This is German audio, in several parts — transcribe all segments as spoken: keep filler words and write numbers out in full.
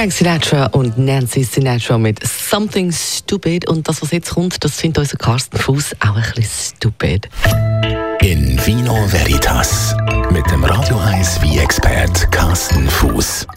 Frank Sinatra und Nancy Sinatra mit «Something Stupid». Und das, was jetzt kommt, das findet unser Carsten Fuß auch ein bisschen stupid. In Vino Veritas mit dem Radio eins Wein-Expert Carsten Fuß.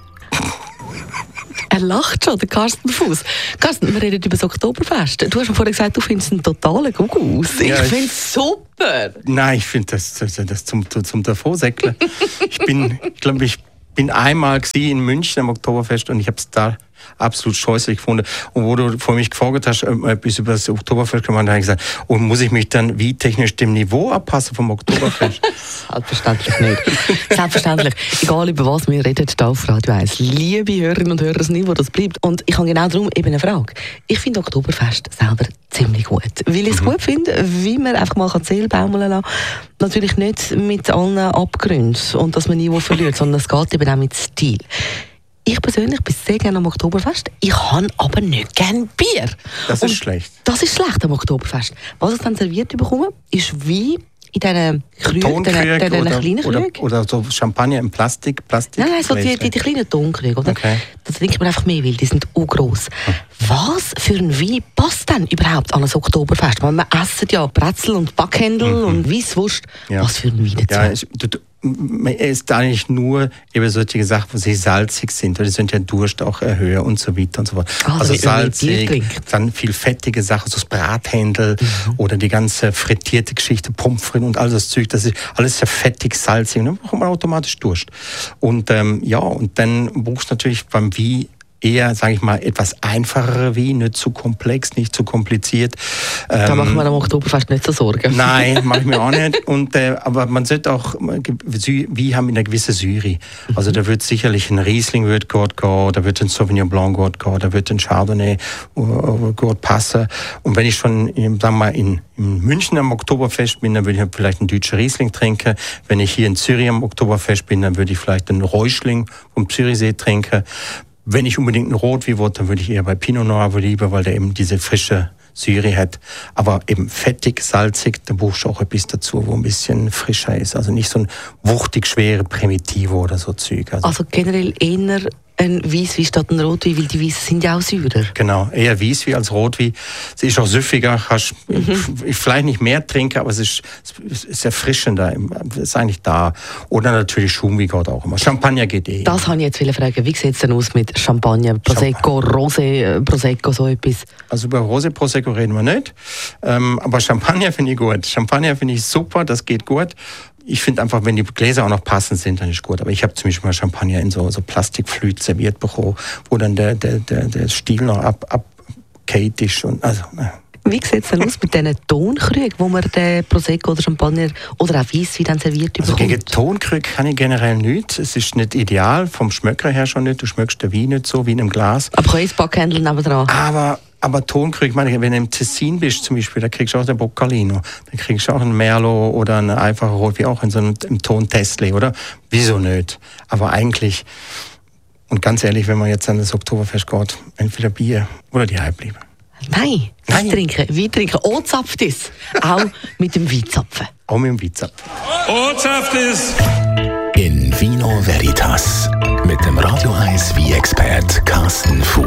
Er lacht schon, der Carsten Fuß. Carsten, wir reden über das Oktoberfest. Du hast mir vorhin gesagt, du findest einen totalen Gugus. Ich Ja, ich- finde es super. Nein, ich finde das, das, das zum, zum Davonsäckeln. Ich bin, ich glaube, ich bin einmal gewesen in München am Oktoberfest und ich habe es da absolut scheußlich gefunden. Und wo du vor mich gefragt hast, ob wir etwas über das Oktoberfest gemacht haben, habe ich gesagt, und muss ich mich dann wie technisch dem Niveau anpassen vom Oktoberfest? Selbstverständlich nicht. Selbstverständlich. Egal über was wir reden, hier auf Radio eins. Liebe Hörerinnen und Hörer, das Niveau, das bleibt. Und ich habe genau darum eben eine Frage. Ich finde Oktoberfest selber ziemlich gut. Weil ich es gut finde, wie man einfach mal Seele baumeln lassen kann. Natürlich nicht mit allen Abgründen und dass man Niveau verliert, sondern es geht eben auch mit Stil. Ich persönlich bin sehr gerne am Oktoberfest. Ich habe aber nicht gerne Bier. Das ist Und schlecht. Das ist schlecht am Oktoberfest. Was ich dann serviert bekomme, ist Wein in diesen Krügen, Tonkrüge diesen oder, kleinen oder, Krügen. oder so Champagner im Plastik, Plastik. Nein, nein, so die, die, die kleinen Tonkrüge, oder? Okay. Da trinke ich mir einfach mehr, weil die sind auch gross. Was für ein Wein passt denn überhaupt an ein Oktoberfest? Weil wir essen ja Brezel und Backhändel Mhm. und Weisswurst. Ja. Was für ein Wein dazu? Ja, es, du, du, man isst eigentlich nur eben solche Sachen, wo sie salzig sind. Die sind ja Durst auch erhöhen und so weiter und so fort. Also Also wie wenn man Bier salzig, trinkt. dann viel fettige Sachen, so das Brathändel Mhm. oder die ganze frittierte Geschichte, Pommes frites und all das Zeug. Das ist alles sehr fettig, salzig. Und dann bekommt man automatisch Durst. Und ähm, ja, und dann brauchst du natürlich beim Wein eher, sage ich mal, etwas einfachere Wein, nicht zu komplex, nicht zu kompliziert. Da Ähm, machen wir am Oktoberfest nicht so Sorgen. Nein, mache ich mir auch nicht. Und, äh, aber man sollte auch, wie haben eine gewisse Syre. Also da wird sicherlich ein Riesling wird gut gehen, da wird ein Sauvignon Blanc gut gehen, da wird ein Chardonnay äh, gut passen. Und wenn ich schon, in, sagen wir mal, in, in München am Oktoberfest bin, dann würde ich vielleicht einen deutschen Riesling trinken. Wenn ich hier in Zürich am Oktoberfest bin, dann würde ich vielleicht einen Räuschling vom Zürichsee trinken. Wenn ich unbedingt einen Rotwein wollte, dann würde ich eher bei Pinot Noir lieber, weil der eben diese frische Syre hat. Aber eben fettig, salzig, da brauchst du auch etwas dazu, wo ein bisschen frischer ist. Also nicht so ein wuchtig, schwere Primitivo oder so Zeug. Also, Also generell eher ein Weisswein statt ein Rotwein, weil die Weisse sind ja auch säurer. genau, eher Weisswein als Rotwein. Es ist auch süffiger, kannst ich vielleicht nicht mehr trinken, aber es ist, es ist erfrischender, es ist eigentlich da. Oder natürlich Schaumwein geht auch immer. Champagner geht eh. Das wollte ich jetzt fragen. Wie sieht es denn aus mit Champagner, Prosecco, Rosé, äh, Prosecco, so etwas? Also über Rosé Prosecco reden wir nicht. Ähm, aber Champagner finde ich gut. Champagner finde ich super, das geht gut. Ich finde einfach, wenn die Gläser auch noch passend sind, dann ist gut. Aber ich habe zum Beispiel mal Champagner in so, so Plastikflüt serviert bekommen, wo dann der, der, der, der Stiel noch ab, abgeht ist. Und, also, äh. Wie sieht es denn aus mit diesen Tonkrügen, wo man den Prosecco oder Champagner oder auch Weisswein dann serviert Also bekommt? gegen Tonkrüge kann ich generell nichts. Es ist nicht ideal, vom Schmöcker her schon nicht. Du schmeckst den Wein nicht so wie in einem Glas. Aber kein Backhändel nebenan. Aber, aber Tonkrüge, ich meine, wenn du im Tessin bist zum Beispiel, da kriegst du auch den Boccalino. Da kriegst du auch einen Merlot oder einen einfachen Rotwein, auch in so einem im Ton Tesla, oder? Wieso nicht? Aber eigentlich, und ganz ehrlich, wenn man jetzt an das Oktoberfest geht, entweder Bier oder die Halbliebe. Nein, Nein. Wein trinken, Wein trinken. Oh, zapft es. Auch mit dem Weinzapfen. Auch mit dem Weizapfen. Ortschaft ist. In Vino Veritas mit dem Radio eins Wein-Expert Carsten Fuß.